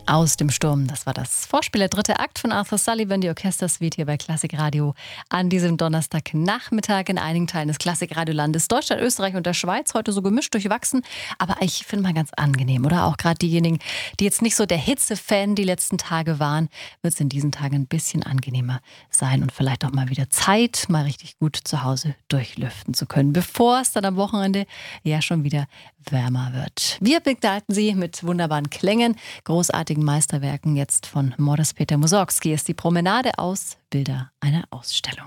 Aus dem Sturm, das war das Vorspiel, der dritte Akt von Arthur Sullivan, die Orchestersuite hier bei Klassikradio an diesem Donnerstagnachmittag in einigen Teilen des Klassikradiolandes Deutschland, Österreich und der Schweiz. Heute so gemischt durchwachsen, aber ich finde mal ganz angenehm, oder? Auch gerade diejenigen, die jetzt nicht so der Hitze-Fan die letzten Tage waren, wird es in diesen Tagen ein bisschen angenehmer sein und vielleicht auch mal wieder Zeit, mal richtig gut zu Hause durchlüften zu können, bevor es dann am Wochenende ja schon wieder wärmer wird. Wir begleiten Sie mit wunderbaren Klängen, großartigen Meisterwerken. Jetzt von Modest Peter Mussorgsky ist die Promenade aus Bilder einer Ausstellung.